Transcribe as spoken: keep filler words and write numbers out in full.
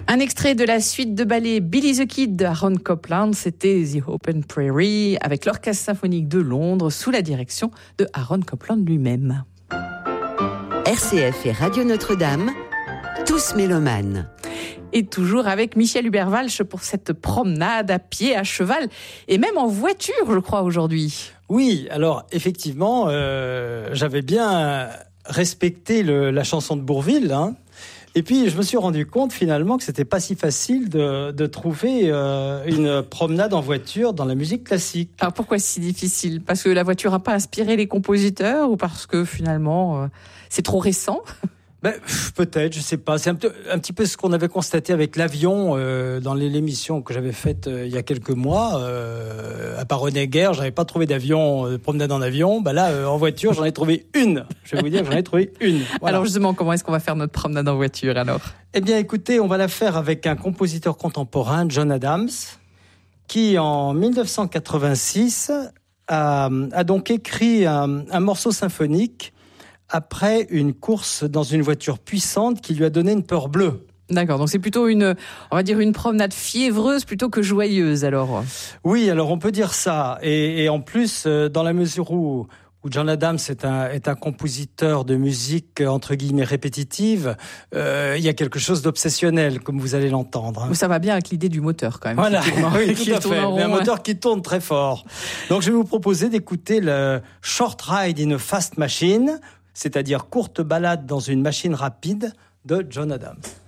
Un extrait de la suite de ballet Billy the Kid de Aaron Copland, c'était The Open Prairie avec l'Orchestre symphonique de Londres sous la direction de Aaron Copland lui-même. R C F et Radio Notre-Dame, tous mélomanes. Et toujours avec Michel Hubert-Walsh pour cette promenade à pied, à cheval et même en voiture, je crois, aujourd'hui. Oui, alors effectivement, euh, j'avais bien respecté le, la chanson de Bourvil, hein. Et puis, je me suis rendu compte, finalement, que c'était pas si facile de, de trouver euh, une promenade en voiture dans la musique classique. Alors, pourquoi c'est si difficile ? Parce que la voiture n'a pas inspiré les compositeurs ou parce que, finalement, euh, c'est trop récent ? Ben, peut-être, je sais pas. C'est un, p- un petit peu ce qu'on avait constaté avec l'avion euh, dans les- l'émission que j'avais faite euh, il y a quelques mois. Euh, à part René Guerre, j'avais pas trouvé d'avion, euh, promenade en avion. Ben là, euh, en voiture, j'en ai trouvé une. Je vais vous dire, j'en ai trouvé une. Voilà. Alors justement, comment est-ce qu'on va faire notre promenade en voiture alors ? Eh bien, écoutez, on va la faire avec un compositeur contemporain, John Adams, qui en dix-neuf cent quatre-vingt-six a, a donc écrit un, un morceau symphonique après une course dans une voiture puissante qui lui a donné une peur bleue. D'accord, donc c'est plutôt une, on va dire une promenade fiévreuse plutôt que joyeuse alors. Oui, alors on peut dire ça. Et, et en plus, euh, dans la mesure où, où John Adams est un, est un compositeur de musique entre guillemets répétitive, euh, il y a quelque chose d'obsessionnel, comme vous allez l'entendre. Hein. Ça va bien avec l'idée du moteur quand même. Voilà, oui, qui tout à tourne fait. en Mais un rond, moteur qui tourne très fort. Donc je vais vous proposer d'écouter le Short Ride in a Fast Machine, c'est-à-dire courte balade dans une machine rapide de John Adams.